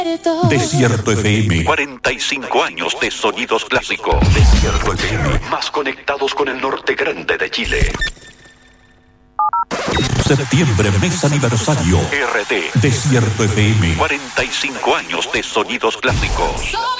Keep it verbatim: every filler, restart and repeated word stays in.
Desierto F M. cuarenta y cinco años de sonidos clásicos. Desierto F M. Más conectados con el norte grande de Chile. Septiembre, mes aniversario. R T. Desierto F M. cuarenta y cinco años de sonidos clásicos.